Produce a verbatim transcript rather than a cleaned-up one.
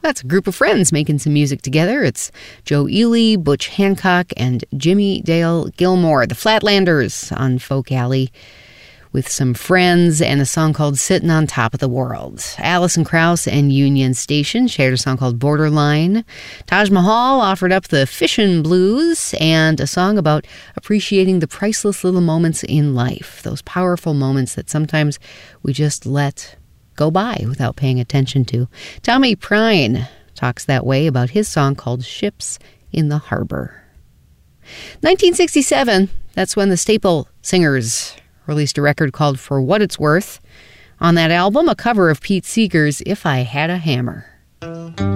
That's a group of friends making some music together. It's Joe Ely, Butch Hancock, and Jimmy Dale Gilmore, the Flatlanders on Folk Alley, with some friends and a song called Sittin' on Top of the World. Alison Krauss and Union Station shared a song called Borderline. Taj Mahal offered up the Fishin' Blues and a song about appreciating the priceless little moments in life, those powerful moments that sometimes we just let go by without paying attention to. Tommy Prine talks that way about his song called Ships in the Harbor. nineteen sixty-seven, that's when the Staple Singers released a record called For What It's Worth. On that album, a cover of Pete Seeger's If I Had a Hammer.